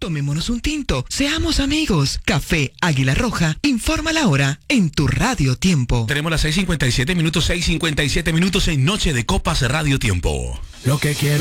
Tomémonos un tinto, seamos amigos. Café Águila Roja, informa la hora en tu Radio Tiempo. Tenemos las 6:57 minutos en Noche de Copas Radio Tiempo. Lo que quiero